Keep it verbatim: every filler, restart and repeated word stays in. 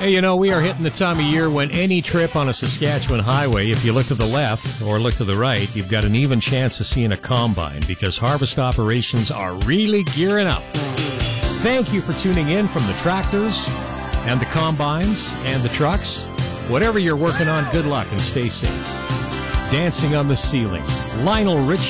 Hey, you know, we are hitting the time of year when any trip on a Saskatchewan highway, if you look to the left or look to the right, you've got an even chance of seeing a combine because harvest operations are really gearing up. Thank you for tuning in from the tractors and the combines and the trucks. Whatever you're working on, good luck and stay safe. Dancing on the Ceiling, Lionel Richie.